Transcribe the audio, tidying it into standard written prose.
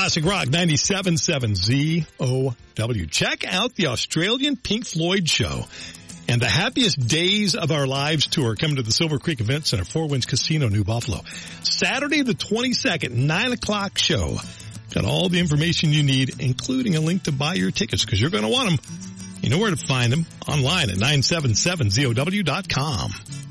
Classic Rock 97.7 ZOW. Check out the Australian Pink Floyd show and the Happiest Days of Our Lives tour coming to the Silver Creek Event Center, Four Winds Casino, New Buffalo. Saturday the 22nd, 9 o'clock show. Got all the information you need, including a link to buy your tickets, because you're going to want them. You know where to find them, online at 977ZOW.com.